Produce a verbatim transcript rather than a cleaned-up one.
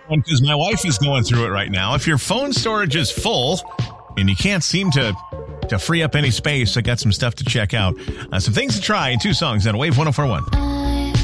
because my wife is going through it right now. If your phone storage is full and you can't seem to to free up any space, I got some stuff to check out. Uh, some things to try in two songs on Wave one oh four point one.